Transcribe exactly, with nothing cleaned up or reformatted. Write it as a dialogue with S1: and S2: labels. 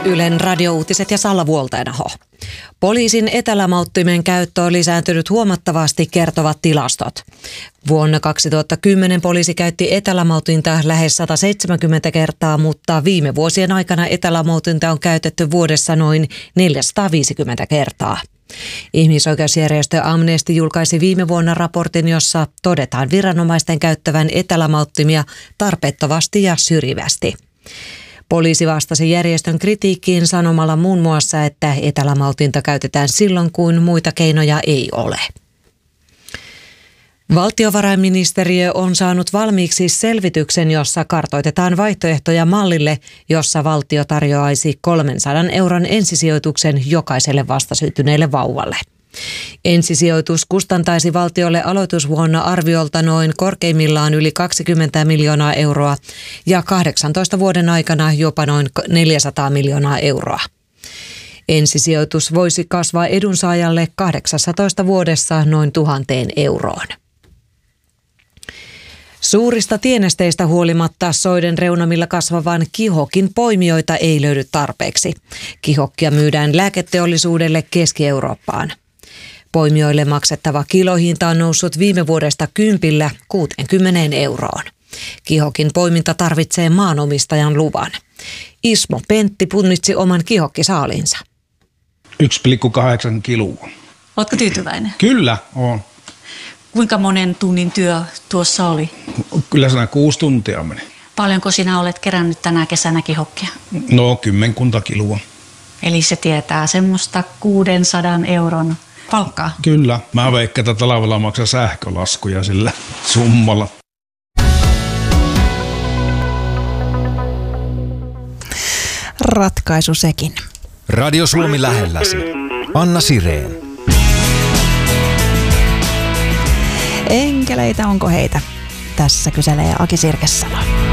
S1: Ylen radiouutiset ja Salla Vuolteenaho. Poliisin etälämauttimen käyttö on lisääntynyt huomattavasti, kertovat tilastot. Vuonna kaksituhattakymmenen poliisi käytti etälämautinta lähes sata seitsemänkymmentä kertaa, mutta viime vuosien aikana etälämautinta on käytetty vuodessa noin neljäsataaviisikymmentä kertaa. Ihmisoikeusjärjestö Amnesty julkaisi viime vuonna raportin, jossa todetaan viranomaisten käyttävän etälämauttimia tarpeettomasti ja syrjivästi. Poliisi vastasi järjestön kritiikkiin sanomalla muun muassa, että etälämautinta käytetään silloin, kun muita keinoja ei ole. Valtiovarainministeriö on saanut valmiiksi selvityksen, jossa kartoitetaan vaihtoehtoja mallille, jossa valtio tarjoaisi kolmensadan euron ensisijoituksen jokaiselle vastasyntyneelle vauvalle. Ensisijoitus kustantaisi valtiolle aloitusvuonna arviolta noin korkeimmillaan yli kaksikymmentä miljoonaa euroa ja kahdeksantoista vuoden aikana jopa noin neljäsataa miljoonaa euroa. Ensisijoitus voisi kasvaa edunsaajalle kahdeksastatoista vuodessa noin tuhanteen euroon. Suurista tienesteistä huolimatta soiden reunamilla kasvavan kihokin poimijoita ei löydy tarpeeksi. Kihokkia myydään lääketeollisuudelle Keski-Eurooppaan. Poimijoille maksettava kilohinta on noussut viime vuodesta kympillä kuuteenkymmeneen euroon. Kihokin poiminta tarvitsee maanomistajan luvan. Ismo Pentti punnitsi oman kihokkisaalinsa.
S2: yksi pilkku kahdeksan kiloa.
S3: Oletko tyytyväinen?
S2: Kyllä, on.
S3: Kuinka monen tunnin työ tuossa oli?
S2: Kyllä sana kuusi tuntia meni.
S3: Paljonko sinä olet kerännyt tänä kesänä kihokkia?
S2: No, kymmenkunta kiloa.
S3: Eli se tietää semmoista kuudensadan euron palkkaa?
S2: Kyllä. Mä veikkaan, että talvella maksaa sähkölaskuja sillä summalla.
S4: Ratkaisu sekin.
S5: Radio Suomi lähelläsi. Anna Sireen.
S4: Enkeleitä onko heitä? Tässä kyselee Aki Sirkessalo.